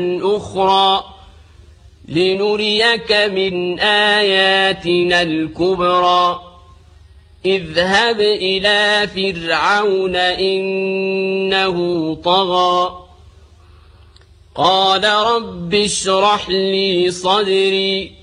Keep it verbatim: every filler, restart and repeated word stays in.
أخرى لنريك من آياتنا الكبرى اذهب إلى فرعون إنه طغى قال رب اشرح لي صدري